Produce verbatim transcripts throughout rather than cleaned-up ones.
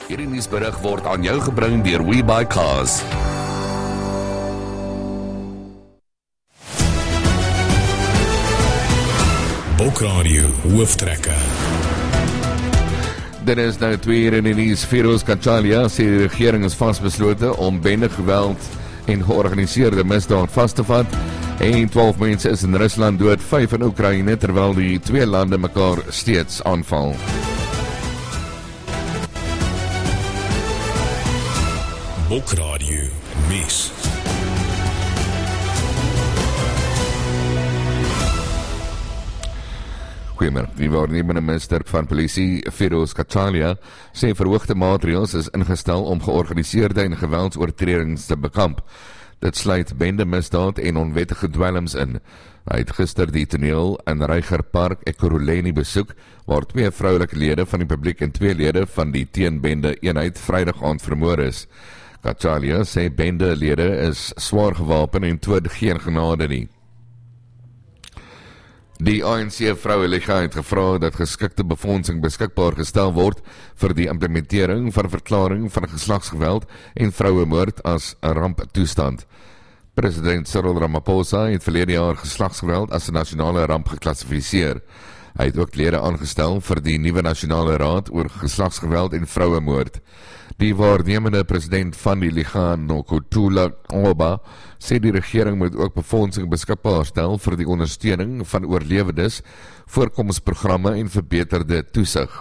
Hierdie nuusberig word aan jou gebring deur WeBuyCars. Bokradio hooftrekker. Dit is nou twee uur in die nuus. Feroz Kachalia sê die regering is vasbeslote om bende geweld en georganiseerde misdaad vas te vat. En twaalf mense is in Rusland dood, vyf in Oekraïne, terwyl die twee lande mekaar steeds aanval. Bokradio nuus. Goeiemiddag, die waarnemende minister van polisie, Feroz Kachalia, sê verhoogde maatreëls is ingestel om georganiseerde en geweldsoortredings te bekamp. Dit sluit bende misdaad en onwettige dwelms in. Hy het gister die toneel in Reiger Park Ekurhuleni besoek, waar twee vroulike lede van die publiek en twee lede van die teenbende eenheid Vrydag aand vermoor is. Kachalia sê bende lede is swaar gewapen en toon geen genade nie. Die A N C Vroueliga het gevra dat geskikte befondsing beskikbaar gestel word vir die implementering van verklaring van geslagsgeweld en vrouemoord as 'n ramptoestand. President Cyril Ramaphosa het verlede jaar geslagsgeweld as 'n nasionale ramp geklassifiseer. Hy het ook lede aangestel vir die nuwe nasionale raad oor geslagsgeweld en vrouemoord. Die waarnemende president van die Liga, Nokuthula Oba, sê die regering moet ook befondsing beskikbaar stel vir die ondersteuning van oorlewendes, voorkomsprogramme en verbeterde toesig.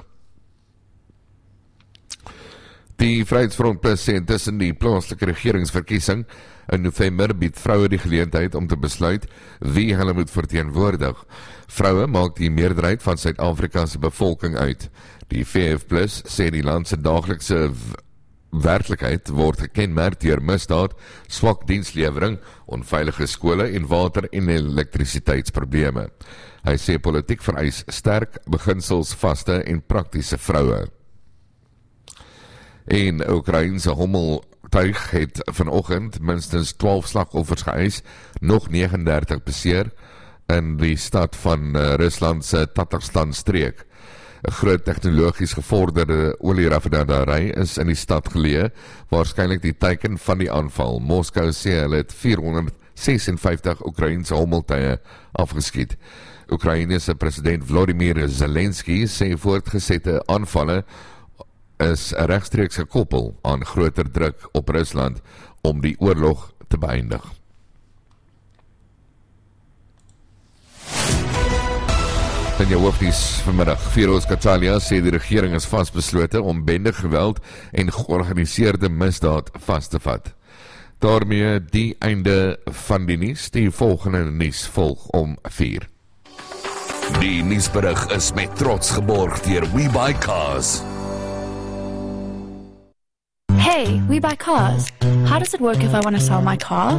Die Vryheidsfront Plus sê tussen die plaaslike regeringsverkiesing in November bied vroue die geleentheid om te besluit wie hulle moet verteenwoordig. Vroue maak die meerderheid van Suid-Afrika se bevolking uit. Die V F Plus sê die land se daaglikse werklikheid word gekenmerk deur misdaad, swak dienslewering, onveilige skole en water- en elektrisiteitsprobleme. Hy sê politiek vereis sterk, beginselsvaste en praktiese vroue. En Oekraïense hommeltuig het vanoggend minstens twaalf slagoffers geëis, nog negentig en dertig beseer in die stad van uh, Rusland se Tatarstan streek. 'n Groot tegnologies gevorderde olieraffinaderij is in die stad geleë, waarskynlik die teiken van die aanval. Moskou sê hulle het vierhonderdsesenvyftig Oekraïense hommeltuie afgeskiet. Oekraïne se president Volodymyr Zelensky sê voortgesette aanvalle is regstreeks gekoppel aan groter druk op Rusland om die oorlog te beëindig. In jou hoofdies vanmiddag, Feroz Kachalia sê die regering is vasbeslote om bende geweld en georganiseerde misdaad vas te vat. Daarmee die einde van die nuus. Die volgende nuus volg om vier. Die nuusberig is met trots geborg deur WeBuyCars. Hey, we buy cars. How does it work if I want to sell my car?